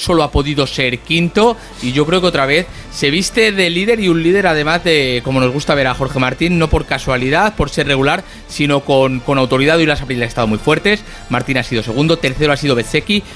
solo ha podido ser quinto, y yo creo que otra vez se viste de líder, y un líder además de, como nos gusta ver a Jorge Martín, no por casualidad, por ser regular, sino con autoridad. Y las Aprilia han estado muy fuertes. Martín ha sido segundo, tercero ha sido Bezzecchi,